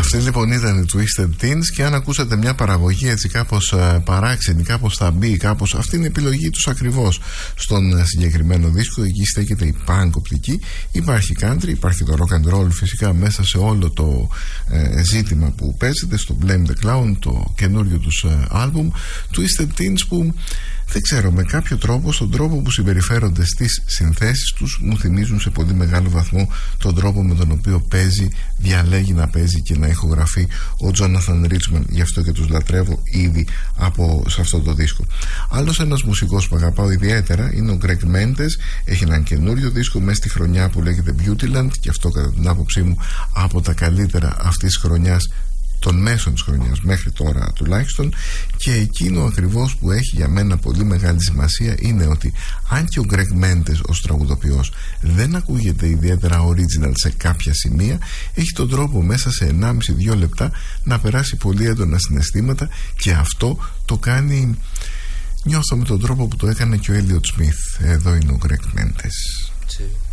Αυτή λοιπόν ήταν η Twisted Teens, και αν ακούσατε μια παραγωγή έτσι κάπως παράξενη, κάπως θαμπή, κάπως, αυτή είναι η επιλογή τους ακριβώς στον συγκεκριμένο δίσκο. Εκεί στέκεται η punk οπτική, υπάρχει country, υπάρχει το rock and roll φυσικά μέσα σε όλο το ζήτημα που παίζεται στο Blame the Clown, το καινούριο τους άλμπουμ. Twisted Teens που δεν ξέρω, με κάποιο τρόπο, στον τρόπο που συμπεριφέρονται στις συνθέσεις τους, μου θυμίζουν σε πολύ μεγάλο βαθμό τον τρόπο με τον οποίο διαλέγει να παίζει και να ηχογραφεί ο Jonathan Richman. Γι' αυτό και τους λατρεύω ήδη σε αυτό το δίσκο. Άλλος ένας μουσικός που αγαπάω ιδιαίτερα είναι ο Greg Mendes. Έχει έναν καινούριο δίσκο μέσα στη χρονιά που λέγεται Beautyland, και αυτό κατά την άποψή μου από τα καλύτερα αυτής της χρονιάς, των μέσων της χρονιάς μέχρι τώρα τουλάχιστον. Και εκείνο ακριβώς που έχει για μένα πολύ μεγάλη σημασία είναι ότι αν και ο Greg Mendes ως τραγουδοποιός δεν ακούγεται ιδιαίτερα original σε κάποια σημεία, έχει τον τρόπο μέσα σε 1,5-2 λεπτά να περάσει πολύ έντονα συναισθήματα, και αυτό το κάνει, νιώθω, με τον τρόπο που το έκανε και ο Elliott Smith. Εδώ είναι ο Greg Mendes.